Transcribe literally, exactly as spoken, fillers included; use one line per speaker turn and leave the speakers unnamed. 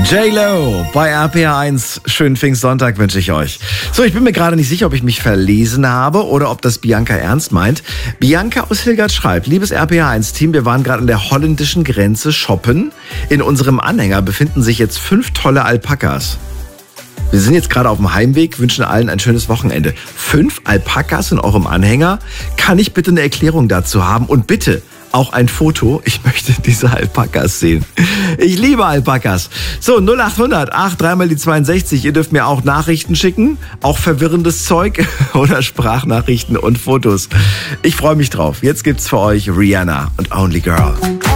J-Lo bei R P R eins. Schönen Pfingstsonntag wünsche ich euch. So, ich bin mir gerade nicht sicher, ob ich mich verlesen habe oder ob das Bianca ernst meint. Bianca aus Hilgert schreibt: Liebes R P R eins Team, wir waren gerade an der holländischen Grenze shoppen. In unserem Anhänger befinden sich jetzt fünf tolle Alpakas. Wir sind jetzt gerade auf dem Heimweg, wünschen allen ein schönes Wochenende. Fünf Alpakas in eurem Anhänger? Kann ich bitte eine Erklärung dazu haben? Und bitte auch ein Foto. Ich möchte diese Alpakas sehen. Ich liebe Alpakas. So, null acht hundert acht dreimal die zweiundsechzig. Ihr dürft mir auch Nachrichten schicken, auch verwirrendes Zeug oder Sprachnachrichten und Fotos. Ich freue mich drauf. Jetzt gibt's für euch Rihanna und Only Girl.